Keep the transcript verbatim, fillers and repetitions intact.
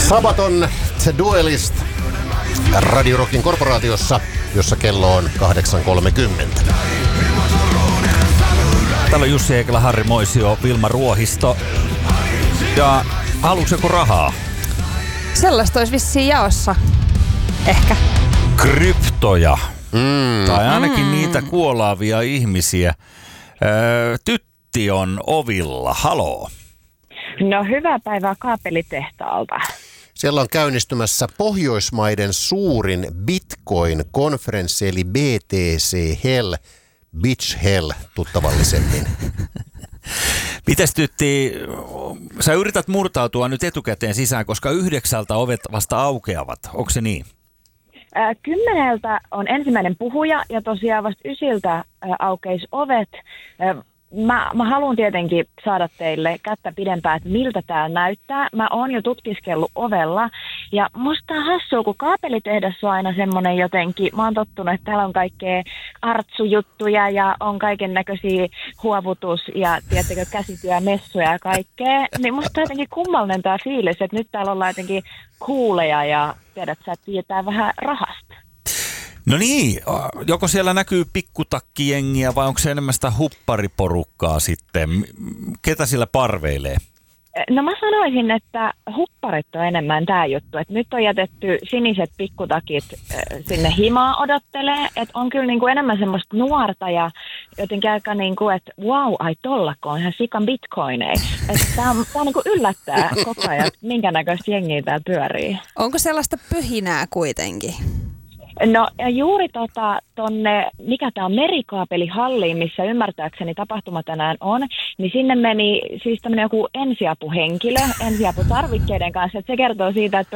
Sabaton The Duelist Radio Rockin korporaatiossa, jossa kello on kahdeksan kolmekymmentä. Täällä on Jussi Heikelä, Harri Moisio, Vilma Ruohisto. Ja haluatko joku rahaa? Sellaista olisi vissiin jaossa. Ehkä. Kryptoja. Mm. Tai ainakin mm. niitä kuolaavia ihmisiä. Öö, tytti on ovilla. Haloo. No hyvää päivää kaapelitehtaalta. Siellä on käynnistymässä Pohjoismaiden suurin Bitcoin-konferenssi, eli B T C Hell, Bitch Hell tuttavallisemmin. Mites tytti, sä yrität murtautua nyt etukäteen sisään, koska yhdeksältä ovet vasta aukeavat, onko se niin? Ää, kymmeneltä on ensimmäinen puhuja ja tosiaan vasta ysiltä ää, aukeisi ovet. Ää, Mä, mä haluan tietenkin saada teille kättä pidempään, että miltä tää näyttää. Mä oon jo tutkiskellut ovella ja musta on hassua, kun kaapelitehdas on aina semmonen jotenkin. Mä oon tottunut, että täällä on kaikkea artsujuttuja ja on kaiken näköisiä huovutus- ja tiettäkö, käsityömessuja ja kaikkea. Niin musta on jotenkin kummallinen tää fiilis, että nyt täällä ollaan jotenkin kuuleja ja tiedät sä, että tietää vähän rahasta. No niin, joko siellä näkyy pikkutakkijengiä vai onko se enemmän sitä huppariporukkaa sitten? Ketä siellä parveilee? No mä sanoisin, että hupparit on enemmän tää juttu. Et nyt on jätetty siniset pikkutakit äh, sinne himaa odottelee. Että on kyllä niinku enemmän semmoista nuorta ja jotenkin aika niinku, että wow, ai tollako on ihan sikan bitcoineja. Että tää, tää niinku yllättää koko ajan, minkä näköistä jengiä täällä pyörii. Onko sellaista pyhinää kuitenkin? No juuri tota, tonne, mikä tää on, merikaapelihalliin, missä ymmärtääkseni tapahtuma tänään on, niin sinne meni siis tämmönen joku ensiapuhenkilö ensiaputarvikkeiden kanssa, että se kertoo siitä, että